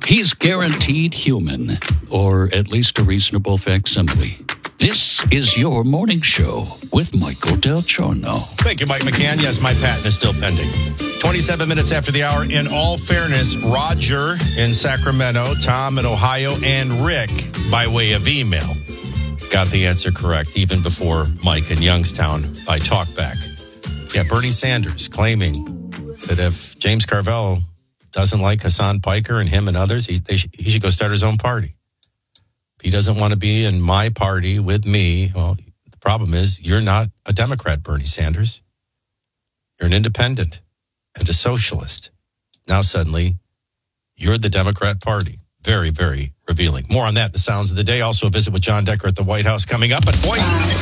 He's guaranteed human, or at least a reasonable facsimile. This is your morning show with Michael Del Giorno. Thank you, Mike McCann. Yes, my patent is still pending. 27 minutes after the hour. In all fairness, Roger in Sacramento, Tom in Ohio, and Rick, by way of email, got the answer correct even before Mike in Youngstown by talkback. Yeah, Bernie Sanders claiming that if James Carvell doesn't like Hassan Piker and him and others, he should go start his own party. If he doesn't want to be in my party with me, well, the problem is you're not a Democrat, Bernie Sanders. You're an independent and a socialist. Now suddenly, you're the Democrat Party. Very, very revealing. More on that, the sounds of the day. Also a visit with John Decker at the White House coming up. But boys,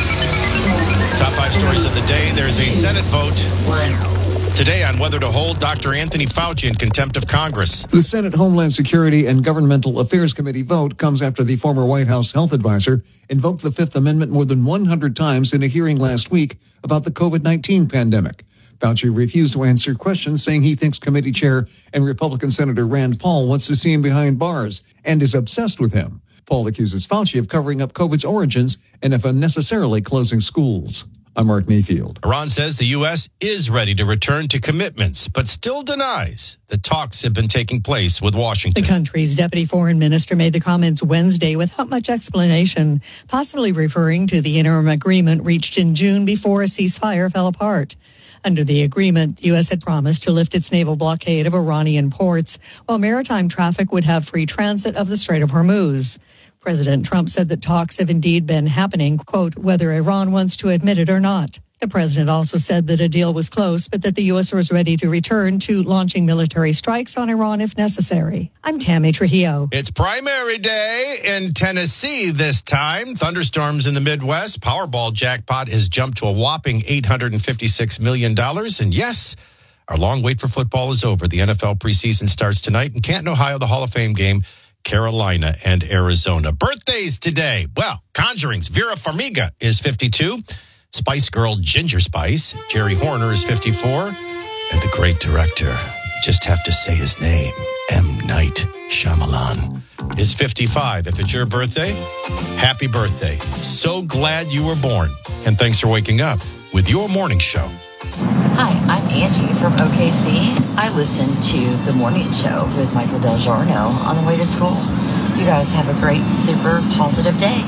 top 5 stories of the day. There's a Senate vote today on whether to hold Dr. Anthony Fauci in contempt of Congress. The Senate Homeland Security and Governmental Affairs Committee vote comes after the former White House health advisor invoked the Fifth Amendment more than 100 times in a hearing last week about the COVID-19 pandemic. Fauci refused to answer questions, saying he thinks committee chair and Republican Senator Rand Paul wants to see him behind bars and is obsessed with him. Paul accuses Fauci of covering up COVID's origins and of unnecessarily closing schools. I'm Mark Mayfield. Iran says the U.S. is ready to return to commitments, but still denies the talks have been taking place with Washington. The country's deputy foreign minister made the comments Wednesday without much explanation, possibly referring to the interim agreement reached in June before a ceasefire fell apart. Under the agreement, the U.S. had promised to lift its naval blockade of Iranian ports, while maritime traffic would have free transit of the Strait of Hormuz. President Trump said that talks have indeed been happening, quote, whether Iran wants to admit it or not. The president also said that a deal was close, but that the U.S. was ready to return to launching military strikes on Iran if necessary. I'm Tammy Trujillo. It's primary day in Tennessee this time. Thunderstorms in the Midwest. Powerball jackpot has jumped to a whopping $856 million. And yes, our long wait for football is over. The NFL preseason starts tonight in Canton, Ohio, the Hall of Fame game. Carolina and Arizona. Birthdays today. Well, Conjuring's Vera Farmiga is 52. Spice Girl Ginger Spice, Jerry Horner is 54. And the great director, you just have to say his name, M. Night Shyamalan, is 55. If it's your birthday, happy birthday. So glad you were born. And thanks for waking up with your morning show. Hi, I'm Angie from OKC. I listen to The Morning Show with Michael Del Giorno on the way to school. You guys have a great, super positive day.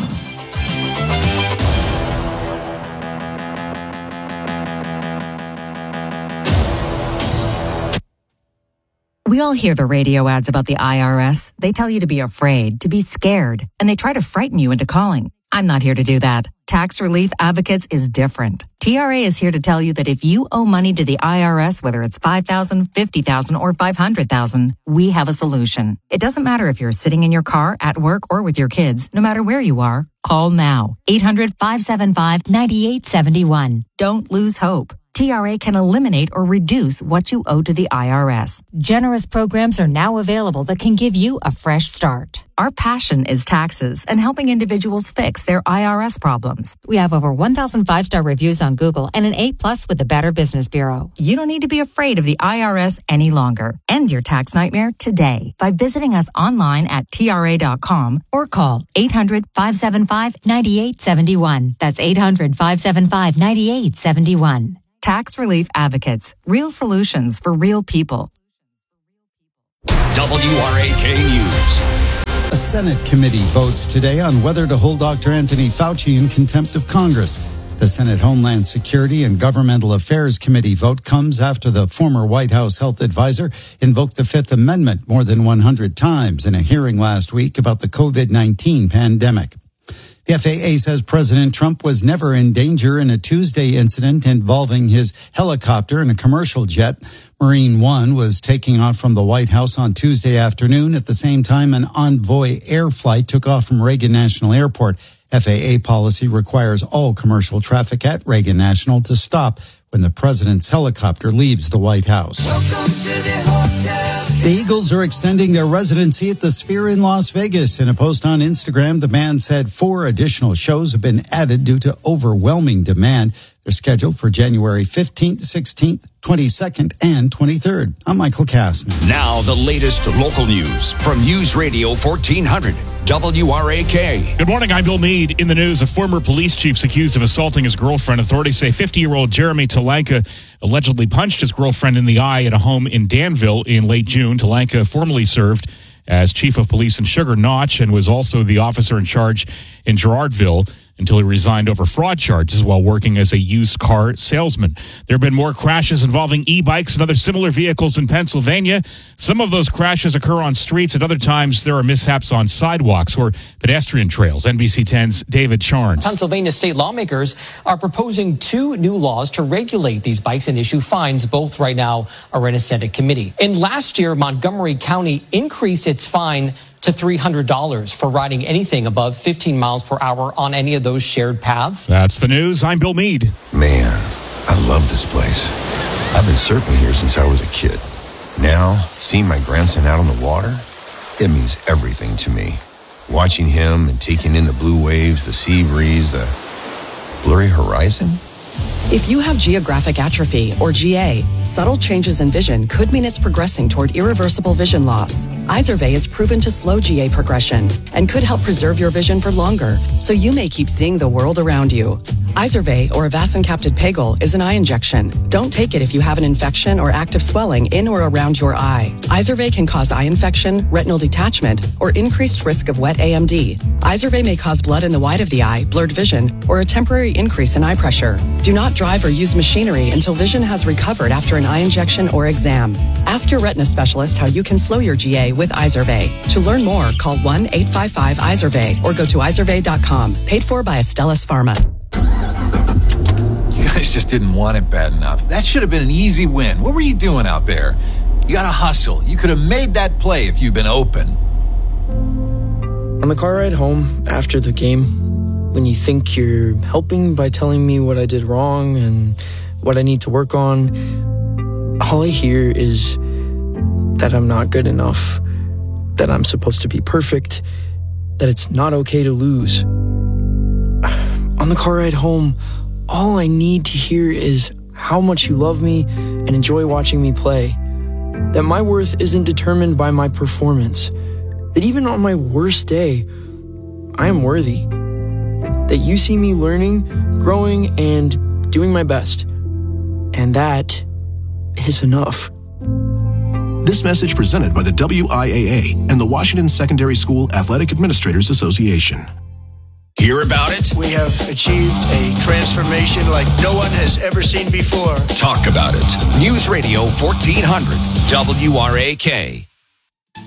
We all hear the radio ads about the IRS. They tell you to be afraid, to be scared, and they try to frighten you into calling. I'm not here to do that. Tax Relief Advocates is different. TRA is here to tell you that if you owe money to the IRS, whether it's $5,000, $50,000, or $500,000, we have a solution. It doesn't matter if you're sitting in your car, at work, or with your kids. No matter where you are, call now. 800-575-9871. Don't lose hope. TRA can eliminate or reduce what you owe to the IRS. Generous programs are now available that can give you a fresh start. Our passion is taxes and helping individuals fix their IRS problems. We have over 1,000 5-star reviews on Google and an A+ with the Better Business Bureau. You don't need to be afraid of the IRS any longer. End your tax nightmare today by visiting us online at TRA.com or call 800-575-9871. That's 800-575-9871. Tax Relief Advocates. Real solutions for real people. WRAK News. A Senate committee votes today on whether to hold Dr. Anthony Fauci in contempt of Congress. The Senate Homeland Security and Governmental Affairs Committee vote comes after the former White House health advisor invoked the Fifth Amendment more than 100 times in a hearing last week about the COVID-19 pandemic. The FAA says President Trump was never in danger in a Tuesday incident involving his helicopter and a commercial jet. Marine One was taking off from the White House on Tuesday afternoon. At the same time, an Envoy air flight took off from Reagan National Airport. FAA policy requires all commercial traffic at Reagan National to stop when the president's helicopter leaves the White House. Welcome to the hotel. The Eagles are extending their residency at the Sphere in Las Vegas. In a post on Instagram, the band said 4 additional shows have been added due to overwhelming demand. They're scheduled for January 15th, 16th, 22nd, and 23rd. I'm Michael Kastner. Now, the latest local news from News Radio 1400. WRAK. Good morning, I'm Bill Meade. In the news, a former police chief's accused of assaulting his girlfriend. Authorities say 50-year-old Jeremy Talanka allegedly punched his girlfriend in the eye at a home in Danville in late June. Talanka formerly served as chief of police in Sugar Notch and was also the officer in charge in Gerardville until he resigned over fraud charges while working as a used car salesman. There have been more crashes involving e-bikes and other similar vehicles in Pennsylvania. Some of those crashes occur on streets. At other times, there are mishaps on sidewalks or pedestrian trails. NBC 10's David Charnes. Pennsylvania state lawmakers are proposing 2 new laws to regulate these bikes and issue fines. Both right now are in a Senate committee. And last year, Montgomery County increased its fine to $300 for riding anything above 15 miles per hour on any of those shared paths. That's the news. I'm Bill Meade. Man, I love this place. I've been surfing here since I was a kid. Now, seeing my grandson out on the water, it means everything to me. Watching him and taking in the blue waves, the sea breeze, the blurry horizon. If you have geographic atrophy, or GA, subtle changes in vision could mean it's progressing toward irreversible vision loss. Izervay is proven to slow GA progression and could help preserve your vision for longer, so you may keep seeing the world around you. Izervay, or avacincaptad pegol, is an eye injection. Don't take it if you have an infection or active swelling in or around your eye. Izervay can cause eye infection, retinal detachment, or increased risk of wet AMD. Izervay may cause blood in the white of the eye, blurred vision, or a temporary increase in eye pressure. Do not drive or use machinery until vision has recovered after an eye injection or exam. Ask your retina specialist how you can slow your GA with Izervay. To learn more, call 1-855-IZERVAY or go to izervay.com. Paid for by Astellas Pharma. You guys just didn't want it bad enough. That should have been an easy win. What were you doing out there? You got to hustle. You could have made that play if you'd been open. On the car ride home after the game, when you think you're helping by telling me what I did wrong and what I need to work on, all I hear is that I'm not good enough, that I'm supposed to be perfect, that it's not okay to lose. On the car ride home, all I need to hear is how much you love me and enjoy watching me play, that my worth isn't determined by my performance, that even on my worst day, I am worthy, that you see me learning, growing, and doing my best. And that is enough. This message presented by the WIAA and the Washington Secondary School Athletic Administrators Association. Hear about it? We have achieved a transformation like no one has ever seen before. Talk about it. News Radio 1400, WRAK.